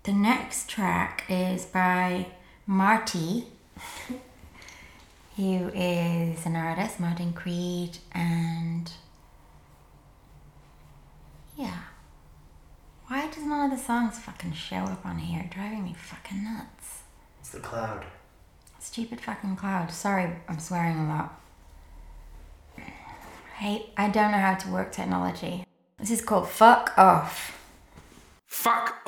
The next track is by Marty, who is an artist, Martin Creed, and yeah. Why does none of the songs fucking show up on here? Driving me fucking nuts. It's the cloud. Stupid fucking cloud. Sorry, I'm swearing a lot. I don't know how to work technology. This is called Fuck Off. Fuck